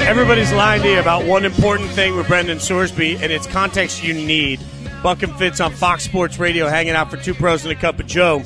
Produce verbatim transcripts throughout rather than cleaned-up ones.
Everybody's lying to you about one important thing with Brendan Sorsby, and it's context you need. Buck and Fitz on Fox Sports Radio, hanging out for two pros and a cup of Joe.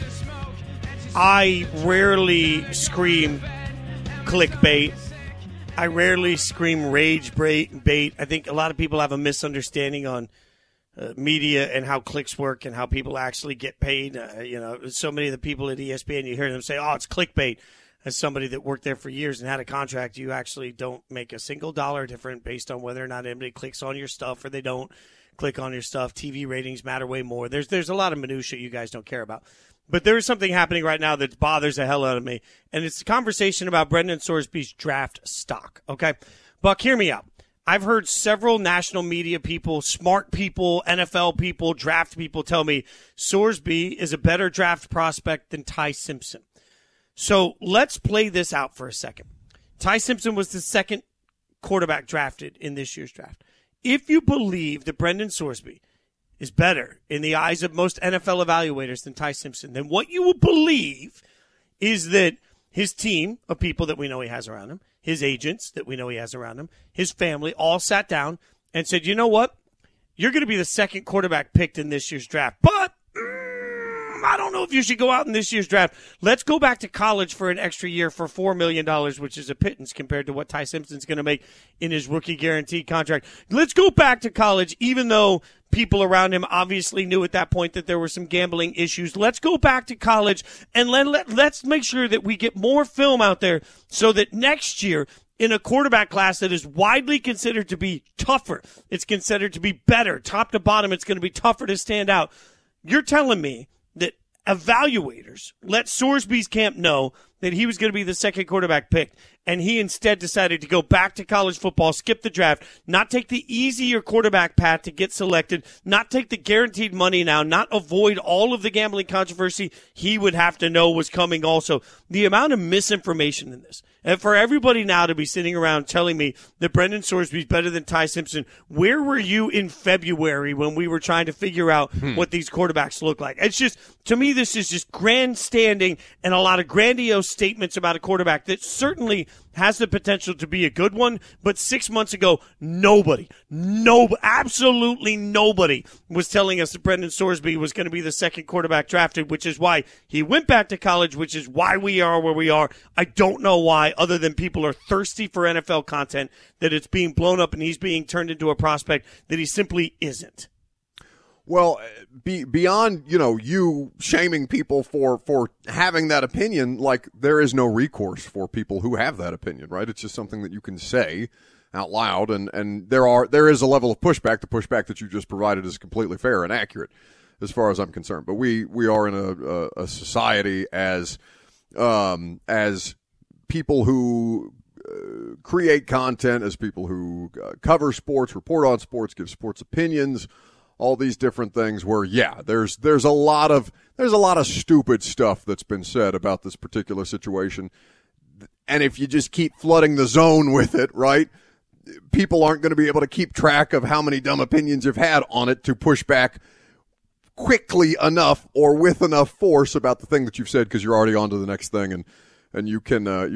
I rarely scream clickbait. I rarely scream rage bait. I think a lot of people have a misunderstanding on uh, media and how clicks work and how people actually get paid. Uh, you know, so many of the people at E S P N, you hear them say, oh, it's clickbait. As somebody that worked there for years and had a contract, you actually don't make a single dollar different based on whether or not anybody clicks on your stuff or they don't click on your stuff. T V ratings matter way more. There's there's a lot of minutia you guys don't care about. But there is something happening right now that bothers the hell out of me, and it's a conversation about Brendan Sorsby's draft stock, okay? Buck, hear me out. I've heard several national media people, smart people, N F L people, draft people tell me Sorsby is a better draft prospect than Ty Simpson. So let's play this out for a second. Ty Simpson was the second quarterback drafted in this year's draft. If you believe that Brendan Sorsby is better in the eyes of most N F L evaluators than Ty Simpson, then what you will believe is that his team of people that we know he has around him, his agents that we know he has around him, his family, all sat down and said, you know what? You're going to be the second quarterback picked in this year's draft, but I don't know if you should go out in this year's draft. Let's go back to college for an extra year for four million dollars, which is a pittance compared to what Ty Simpson's going to make in his rookie guaranteed contract. Let's go back to college, even though people around him obviously knew at that point that there were some gambling issues. Let's go back to college, and let, let, let's make sure that we get more film out there so that next year, in a quarterback class that is widely considered to be tougher, it's considered to be better, top to bottom, it's going to be tougher to stand out. You're telling me that evaluators let Sorsby's camp know that he was going to be the second quarterback picked, and he instead decided to go back to college football, skip the draft, not take the easier quarterback path to get selected, not take the guaranteed money now, not avoid all of the gambling controversy he would have to know was coming also. The amount of misinformation in this. And for everybody now to be sitting around telling me that Brendan Sorsby is better than Ty Simpson, where were you in February when we were trying to figure out hmm. what these quarterbacks look like? It's just, to me, this is just grandstanding and a lot of grandiose statements about a quarterback that certainly has the potential to be a good one, but six months ago, nobody, no, absolutely nobody was telling us that Brendan Sorsby was going to be the second quarterback drafted, which is why he went back to college, which is why we are where we are. I don't know why, other than people are thirsty for N F L content, that it's being blown up and he's being turned into a prospect that he simply isn't. Well, be, beyond, you know, you shaming people for, for having that opinion, like there is no recourse for people who have that opinion, right? It's just something that you can say out loud, and, and there are there is a level of pushback. The pushback that you just provided is completely fair and accurate as far as I'm concerned. But we, we are in a, a, a society as um, as people who uh, create content, as people who uh, cover sports, report on sports, give sports opinions, all these different things where, yeah, there's there's a lot of there's a lot of stupid stuff that's been said about this particular situation. And if you just keep flooding the zone with it, right, people aren't going to be able to keep track of how many dumb opinions you've had on it to push back quickly enough or with enough force about the thing that you've said, because you're already on to the next thing, and, and you can uh,